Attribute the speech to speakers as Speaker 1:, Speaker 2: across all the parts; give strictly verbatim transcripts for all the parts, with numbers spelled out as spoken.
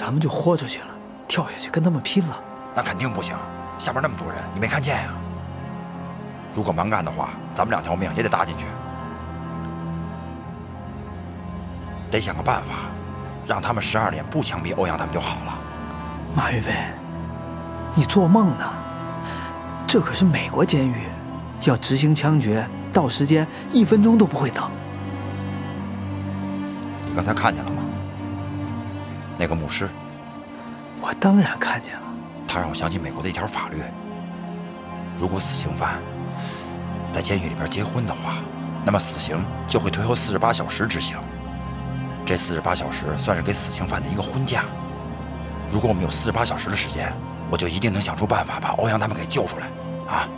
Speaker 1: 咱们就豁出去了，跳下去跟他们拼了。
Speaker 2: 那肯定不行，下边那么多人，你没看见呀？如果蛮干的话，咱们两条命也得搭进去。得想个办法，让他们十二点不枪毙欧阳他们就好了。
Speaker 1: 马云飞，你做梦呢？这可是美国监狱，要执行枪决，到时间一分钟都不会等。
Speaker 2: 你刚才看见了吗？那个牧师。
Speaker 1: 我当然看见了。
Speaker 2: 他让我想起美国的一条法律：如果死刑犯在监狱里边结婚的话，那么死刑就会推后四十八小时执行。这四十八小时算是给死刑犯的一个婚假。如果我们有四十八小时的时间，我就一定能想出办法把欧阳他们给救出来，啊！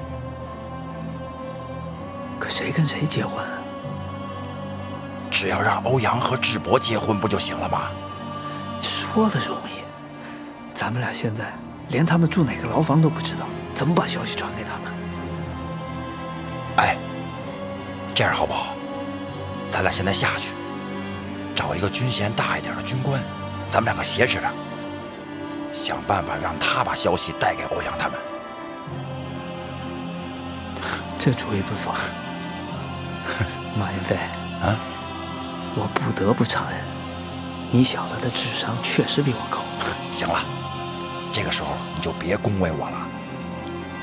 Speaker 1: 可谁跟谁结婚？
Speaker 2: 只要让欧阳和智博结婚不就行了吗？
Speaker 1: 说的容易，咱们俩现在连他们住哪个牢房都不知道，怎么把消息传给他们？
Speaker 2: 哎，这样好不好？咱俩现在下去，找一个军衔大一点的军官，咱们两个挟持他，想办法让他把消息带给欧阳他们。
Speaker 1: 这主意不错。马云飞，
Speaker 2: 啊，
Speaker 1: 我不得不承认，你小子的智商确实比我高。
Speaker 2: 行了，这个时候你就别恭维我了。